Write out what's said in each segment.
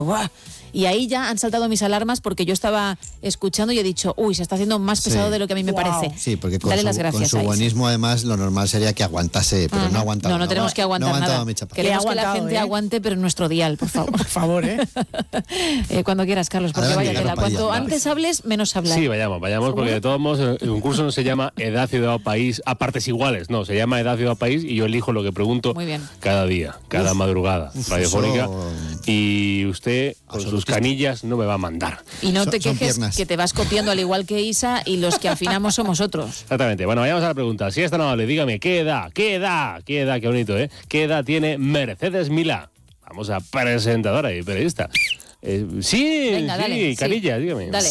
¡buah! Y ahí ya han saltado mis alarmas porque yo estaba escuchando y he dicho, uy, se está haciendo más pesado de lo que a mí me parece. Sí, porque con Dale su, las gracias con su buenismo además lo normal sería que aguantase, pero no ha aguantado. No tenemos que aguantar nada. Queremos que la gente aguante, pero en nuestro dial, por favor. Por favor, Cuando quieras, Carlos, porque Adelante, vaya tela. Cuanto antes hables, menos hablar. Sí, vayamos, porque de todos modos el concurso no se llama Edad, Ciudad o País a partes iguales, no, se llama Edad, Ciudad o País y yo elijo lo que pregunto cada día, cada madrugada radiofónica y usted con sus canillas no me va a mandar. Y no te quejes que te vas copiando al igual que Isa y los que afinamos somos otros. Exactamente. Bueno, vayamos a la pregunta. Si es tan amable, dígame, ¿qué edad, qué bonito, qué edad tiene Mercedes Milá? Vamos a presentadora y periodista. Venga, dale, Canilla, dígame. Dale.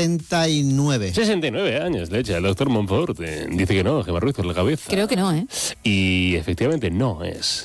69. 69 años, le echa el doctor Monfort. Dice que no, Gemma Ruiz por la cabeza. Creo que no, Y efectivamente no es.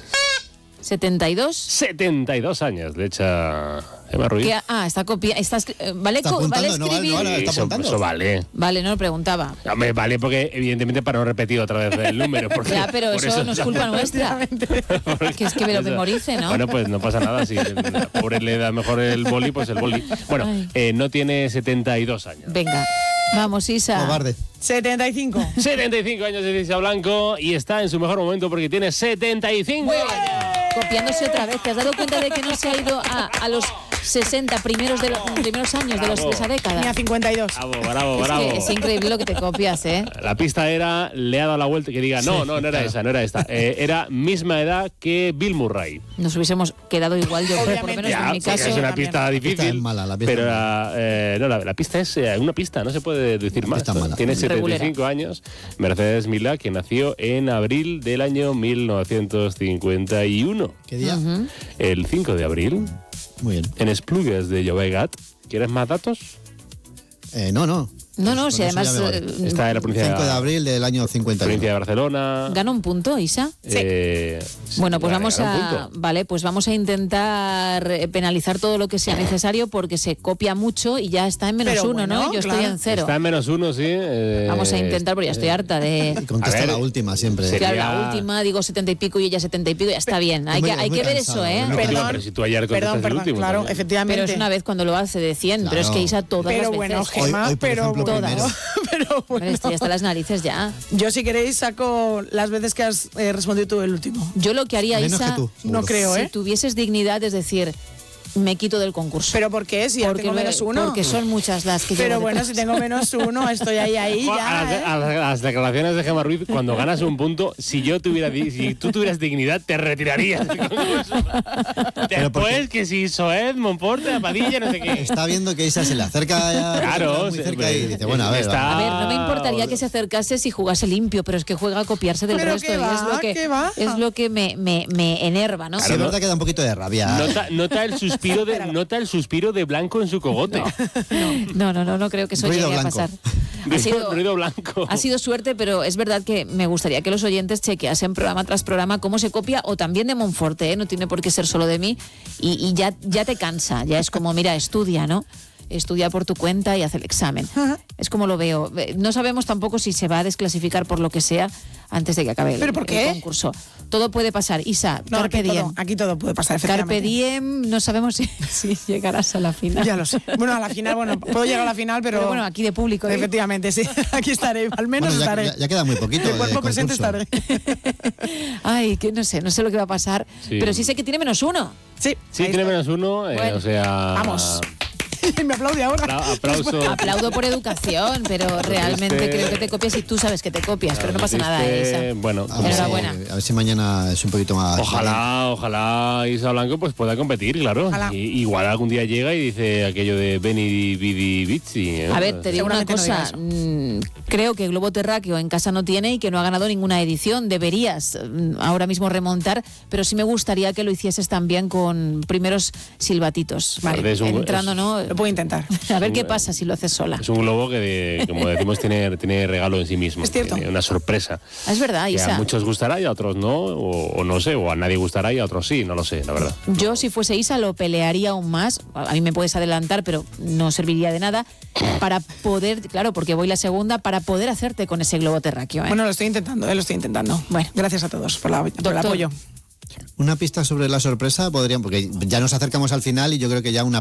72. 72 años, le echa Gemma Ruiz. Está copiando. ¿Vale escribir? Eso vale. Vale, no lo preguntaba. Me vale porque, evidentemente, para no repetir otra vez el número. Ya, pero eso no es culpa nuestra. Que es que me lo memorice, ¿no? Bueno, pues no pasa nada. Si la pobre le da mejor el boli, pues el boli. Bueno, no tiene 72 años. Venga. Vamos, Isa. Cobarde. 75. 75 años de Isa Blanco y está en su mejor momento porque tiene 75 años. Copiándose otra vez. ¿Te has dado cuenta de que no se ha ido a los 60 primeros años de esa década? Ni a 52. Bravo. Es increíble lo que te copias, ¿eh? La pista era, le ha dado la vuelta y que diga, no era esa, no era esta. Era misma edad que Bill Murray. Nos hubiésemos quedado igual, yo creo, por lo menos en mi caso. Es una pista difícil, la pista es mala, pero la pista es una pista, no se puede decir más. Tiene 75 años, Mercedes Milá, que nació en abril del año 1951. ¿Qué día? El 5 de abril. Muy bien. En Esplugues de Llobregat. ¿Quieres más datos? No, si además está en la provincia 5 de abril del año 51. Provincia de Barcelona. ¿Gana un punto, Isa? Bueno, pues vamos a intentar penalizar todo lo que sea necesario porque se copia mucho y ya está en -1, ¿no? Yo estoy en 0. Está en -1, sí. Vamos a intentar, porque ya estoy harta de... Y contesta la última siempre. Claro, la última, digo 70 y pico y ella 70 y pico, ya está bien. Hay que ver eso, ¿eh? Pero si tú ayer contestaste el último. Claro, efectivamente. Pero es una vez cuando lo hace de 100, pero es que Isa todas las veces. Bueno, Gemma, hoy, por ejemplo, todas. Pero bueno. Estoy hasta las narices ya. Yo, si queréis, saco las veces que has respondido tú el último. Yo lo que haría, Menos Isa, que tú, no creo, si tuvieses dignidad, es decir, me quito del concurso. ¿Pero por qué? Si ya tengo -1. Porque son muchas las que Pero bueno, si tengo -1, estoy ahí ya. A las declaraciones de Gemma Ruiz, cuando ganas un punto, si tú tuvieras dignidad, te retirarías del concurso. Después que si Soed, Monforte, Padilla, no sé qué. Está viendo que Isa se le acerca ya. Claro, muy cerca y dice, bueno, a ver. A ver, no me importaría que se acercase si jugase limpio, pero es que juega a copiarse del resto. ¿Qué va? Es lo que me enerva, ¿no? Sí, es verdad que da un poquito de rabia. Nota el suspiro de Blanco en su cogote. No creo que eso llegue a pasar. Ruido blanco. Ha sido suerte, pero es verdad que me gustaría que los oyentes chequeasen programa tras programa cómo se copia, o también de Monforte, ¿eh? No tiene por qué ser solo de mí, y ya te cansa, ya es como, mira, estudia, ¿no? Estudia por tu cuenta y haz el examen. Es como lo veo. No sabemos tampoco si se va a desclasificar por lo que sea antes de que acabe el concurso. Todo puede pasar. Isa, carpe diem. Aquí todo puede pasar, efectivamente. Carpe diem, no sabemos si llegarás a la final. Ya lo sé. Bueno, a la final, puedo llegar a la final, pero bueno, aquí de público. Efectivamente, sí. Aquí estaré, al menos estaré. Ya queda muy poquito. De cuerpo presente estaré. Ay, que no sé lo que va a pasar, pero sí sé que tiene -1. Sí, tiene -1, bueno, o sea... Vamos. Me aplaude ahora. Aplauso. Aplaudo por educación, pero realmente creo que te copias y tú sabes que te copias, pero no pasa nada, Isa. Bueno, enhorabuena. A ver si mañana es un poquito más. Ojalá Isa Blanco pues pueda competir, claro. Igual algún día llega y dice aquello de Beni Bidi Bici. A ver, te digo una cosa. Creo que Globo Terráqueo en casa no tiene y que no ha ganado ninguna edición. Deberías ahora mismo remontar, pero sí me gustaría que lo hicieses también con primeros silbatitos. Vale, entrando, ¿no? Lo puedo intentar. A ver qué pasa si lo haces sola. Es un globo que, como decimos, tiene regalo en sí mismo. Es cierto. Tiene una sorpresa. Es verdad, Isa. Que a muchos gustará y a otros no, o no sé, o a nadie gustará y a otros sí, no lo sé, la verdad. Yo, si fuese Isa, lo pelearía aún más. A mí me puedes adelantar, pero no serviría de nada para poder, claro, porque voy la segunda, para poder hacerte con ese globo terráqueo. Bueno, lo estoy intentando. Bueno, gracias a todos por el apoyo. Una pista sobre la sorpresa podrían, porque ya nos acercamos al final y yo creo que ya una